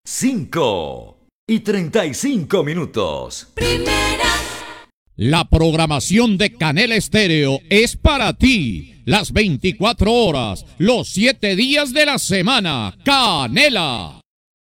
5:35. La programación de Canela Estéreo es para ti. Las 24 horas, los 7 días de la semana. Canela.